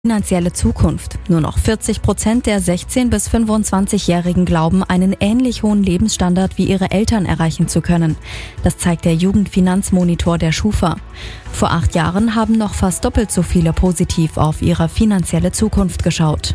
Finanzielle Zukunft. Nur noch 40% der 16- bis 25-Jährigen glauben, einen ähnlich hohen Lebensstandard wie ihre Eltern erreichen zu können. Das zeigt der Jugendfinanzmonitor der Schufa. Vor 8 Jahren haben noch fast doppelt so viele positiv auf ihre finanzielle Zukunft geschaut.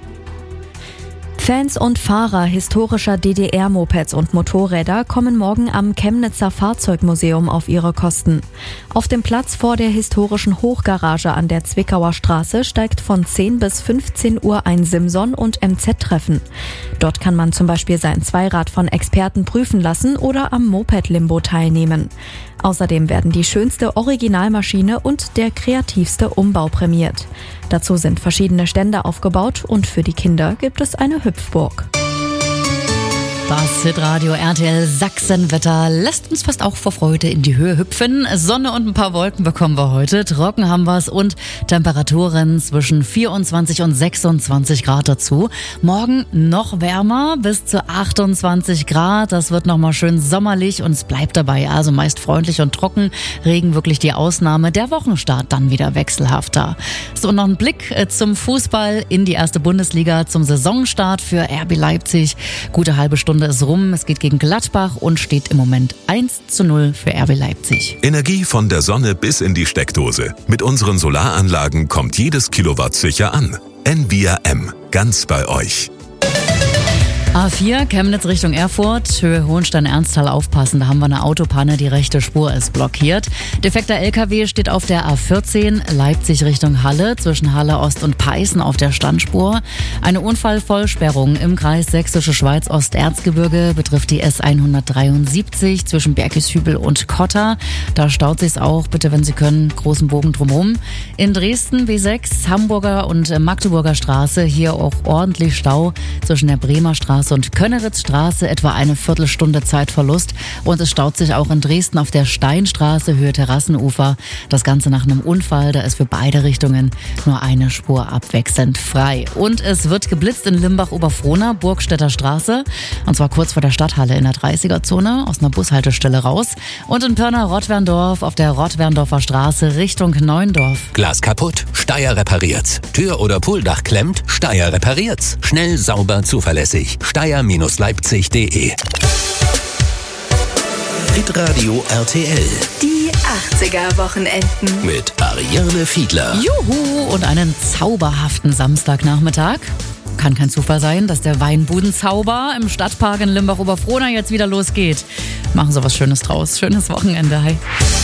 Fans und Fahrer historischer DDR-Mopeds und Motorräder kommen morgen am Chemnitzer Fahrzeugmuseum auf ihre Kosten. Auf dem Platz vor der historischen Hochgarage an der Zwickauer Straße steigt von 10 bis 15 Uhr ein Simson- und MZ-Treffen. Dort kann man zum Beispiel sein Zweirad von Experten prüfen lassen oder am Moped-Limbo teilnehmen. Außerdem werden die schönste Originalmaschine und der kreativste Umbau prämiert. Dazu sind verschiedene Stände aufgebaut und für die Kinder gibt es eine Hüpfburg. Das Hitradio RTL Sachsenwetter lässt uns fast auch vor Freude in die Höhe hüpfen. Sonne und ein paar Wolken bekommen wir heute. Trocken haben wir es und Temperaturen zwischen 24 und 26 Grad dazu. Morgen noch wärmer, bis zu 28 Grad. Das wird nochmal schön sommerlich und es bleibt dabei. Also meist freundlich und trocken. Regen wirklich die Ausnahme. Der Wochenstart dann wieder wechselhafter. So, noch ein Blick zum Fußball in die erste Bundesliga zum Saisonstart für RB Leipzig. Gute halbe Stunde ist rum. Es geht gegen Gladbach und steht im Moment 1:0 für RB Leipzig. Energie von der Sonne bis in die Steckdose. Mit unseren Solaranlagen kommt jedes Kilowatt sicher an. Envia M. Ganz bei euch. A4, Chemnitz Richtung Erfurt, Höhe Hohenstein-Ernsthal aufpassen, da haben wir eine Autopanne, die rechte Spur ist blockiert. Defekter LKW steht auf der A14, Leipzig Richtung Halle, zwischen Halle Ost und Peißen auf der Standspur. Eine Unfallvollsperrung im Kreis Sächsische Schweiz Osterzgebirge betrifft die S173 zwischen Bergishübel und Kotter. Da staut sich's auch, bitte wenn Sie können, großen Bogen drumherum. In Dresden B6, Hamburger und Magdeburger Straße, hier auch ordentlich Stau zwischen der Bremer Straße und Könneritzstraße, etwa eine Viertelstunde Zeitverlust. Und es staut sich auch in Dresden auf der Steinstraße, Höhe Terrassenufer. Das Ganze nach einem Unfall, da ist für beide Richtungen nur eine Spur abwechselnd frei. Und es wird geblitzt in Limbach-Oberfrohna, Burgstädter Straße. Und zwar kurz vor der Stadthalle in der 30er-Zone, aus einer Bushaltestelle raus. Und in Pirna-Rottwerndorf auf der Rottwerndorfer Straße Richtung Neuendorf. Glas kaputt? Steyr repariert's. Tür oder Pooldach klemmt? Steyr repariert's. Schnell, sauber, zuverlässig. Steyr-Leipzig.de. Hitradio RTL. Die 80er-Wochenenden. Mit Ariane Fiedler. Juhu! Und einen zauberhaften Samstagnachmittag. Kann kein Zufall sein, dass der Weinbudenzauber im Stadtpark in Limbach-Oberfrohna jetzt wieder losgeht. Machen Sie was Schönes draus. Schönes Wochenende. Hi.